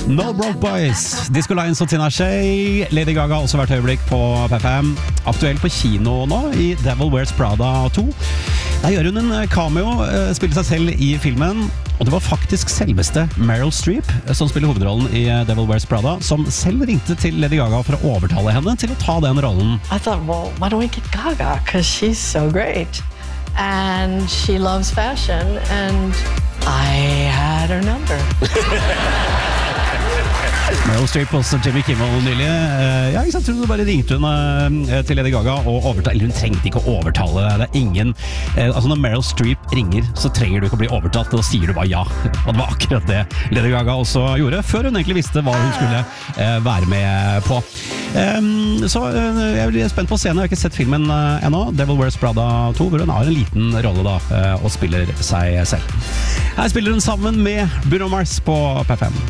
No Broke Boys, Disco Lines og Tina Shea. Lady Gaga har også vært øyeblikk på P5. Aktuell på kino nå i Devil Wears Prada 2. Der gjør hun en cameo, spiller seg selv i filmen. Og det var faktisk selveste Meryl Streep som spiller hovedrollen i Devil Wears Prada, som selv ringte til Lady Gaga for å overtale henne til å ta den rollen. I thought, well, why don't we get Gaga? Because she's so great. And she loves fashion, and I had her number. Meryl Streep og Jimmy Kimmel nylig. Ja, jeg tror du bare ringte hun til Lady Gaga og overtale, eller hun trengte ikke å overtale. Det er ingen, altså når Meryl Streep ringer, så trenger du ikke å bli overtalt, da sier du bare ja. Og det var akkurat det Lady Gaga også gjorde, før hun egentlig visste hva hun skulle være med på. Så jeg blir spent på scenen, jeg har ikke sett filmen ennå, Devil Wears Prada 2, hvor hun har en liten rolle da, og spiller seg selv. Her spiller hun sammen med Bruno Mars på P5.